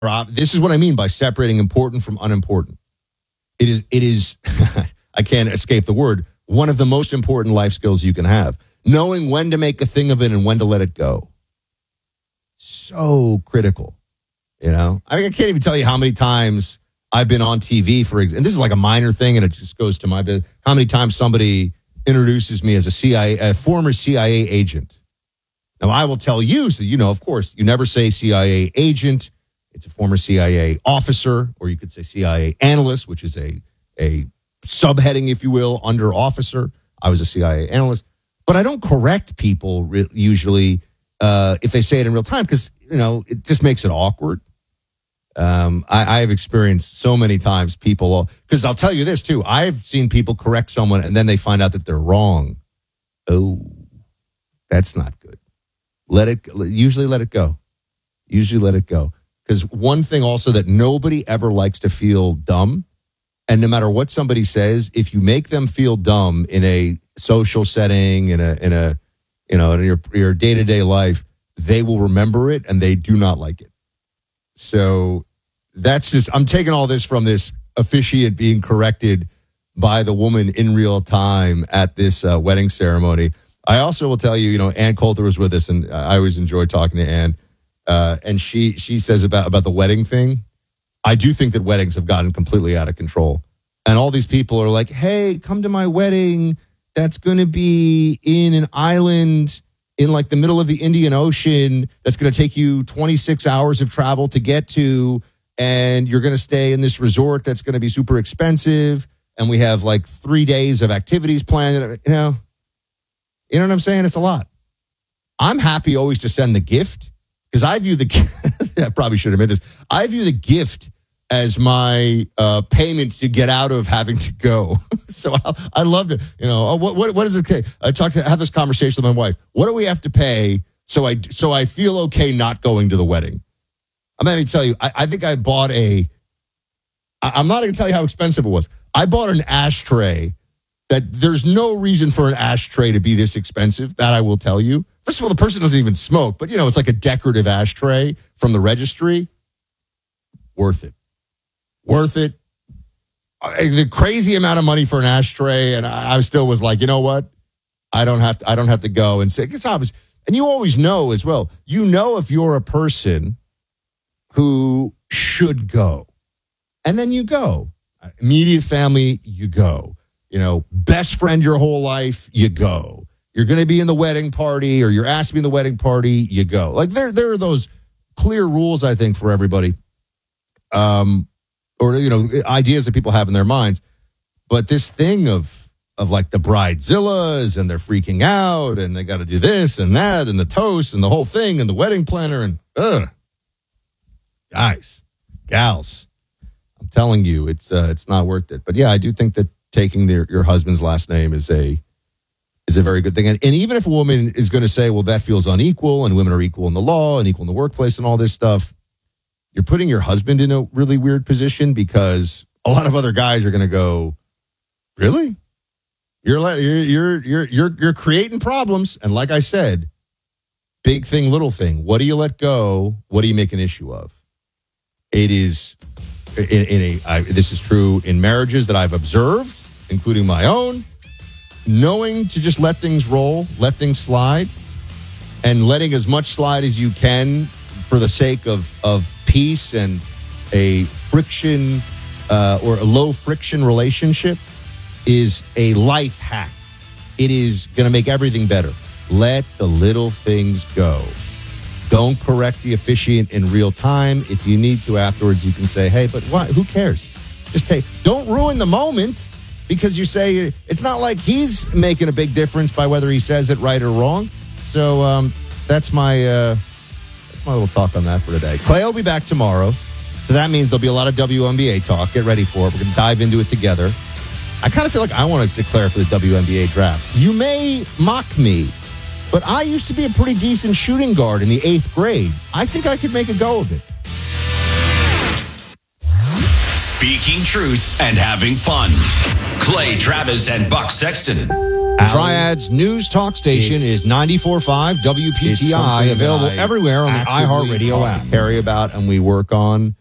Rob, this is what I mean by separating important from unimportant. It is I can't escape the word, one of the most important life skills you can have. Knowing when to make a thing of it and when to let it go. So critical. You know, I mean, I can't even tell you how many times I've been on TV and this is like a minor thing and it just goes to my business. How many times somebody introduces me as a former CIA agent. Now, I will tell you, so you know, of course, you never say CIA agent. It's a former CIA officer, or you could say CIA analyst, which is a subheading, if you will, under officer. I was a CIA analyst. But I don't correct people usually if they say it in real time because, you know, it just makes it awkward. I have experienced so many times people, because I'll tell you this too. I've seen people correct someone and then they find out that they're wrong. Oh, that's not good. Usually let it go. Usually let it go. Because one thing also that nobody ever likes to feel dumb. And no matter what somebody says, if you make them feel dumb in a social setting, in your day-to-day life, they will remember it and they do not like it. So that's just, I'm taking all this from this officiant being corrected by the woman in real time at this wedding ceremony. I also will tell you, you know, Ann Coulter was with us, and I always enjoy talking to Ann. And she says about the wedding thing, I do think that weddings have gotten completely out of control. And all these people are like, hey, come to my wedding. That's going to be in an island in like the middle of the Indian Ocean. That's going to take you 26 hours of travel to get to. And you're going to stay in this resort that's going to be super expensive. And we have like 3 days of activities planned. You know what I'm saying? It's a lot. I'm happy always to send the gift because I view I probably should have made this. I view the gift as my payment to get out of having to go. So I love it. You know, what is it? Okay. Have this conversation with my wife. What do we have to pay so I feel okay not going to the wedding? I'm going to tell you, I think I bought I'm not going to tell you how expensive it was. I bought an ashtray that there's no reason for an ashtray to be this expensive. That I will tell you. First of all, the person doesn't even smoke, but, you know, it's like a decorative ashtray from the registry. Worth it. Worth it. The crazy amount of money for an ashtray, and I still was like, you know what? I don't have to go and say, it's obvious. And you always know as well. You know if you're a person who should go. And then you go. Immediate family, you go. You know, best friend your whole life, you go. You're going to be in the wedding party or you're asked to be in the wedding party, you go. Like there are those clear rules, I think, for everybody. Or, you know, ideas that people have in their minds. But this thing of like the bridezillas and they're freaking out and they got to do this and that and the toast and the whole thing and the wedding planner and guys, gals, I'm telling you, it's not worth it. But yeah, I do think that taking your husband's last name is a very good thing. And even if a woman is going to say, well, that feels unequal and women are equal in the law and equal in the workplace and all this stuff, you're putting your husband in a really weird position because a lot of other guys are going to go, really? You're creating problems. And like I said, big thing, little thing. What do you let go? What do you make an issue of? It is this is true in marriages that I've observed, including my own. Knowing to just let things roll, let things slide, and letting as much slide as you can for the sake of peace and a friction or a low friction relationship is a life hack. It is going to make everything better. Let the little things go. Don't correct the officiant in real time. If you need to afterwards, you can say, hey, but what? Who cares? Don't ruin the moment because you say it's not like he's making a big difference by whether he says it right or wrong. So that's my little talk on that for today. Clay will be back tomorrow. So that means there'll be a lot of WNBA talk. Get ready for it. We're going to dive into it together. I kind of feel like I want to declare for the WNBA draft. You may mock me, but I used to be a pretty decent shooting guard in the 8th grade. I think I could make a go of it. Speaking truth and having fun. Clay Travis and Buck Sexton. Triad's news talk station is 94.5 WPTI, available everywhere on the iHeartRadio app. Carry about and we work on